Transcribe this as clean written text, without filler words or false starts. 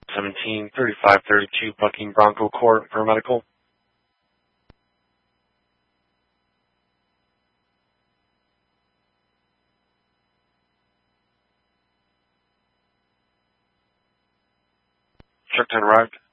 173532 Bucking Bronco Court for medical. Truck 10 arrived.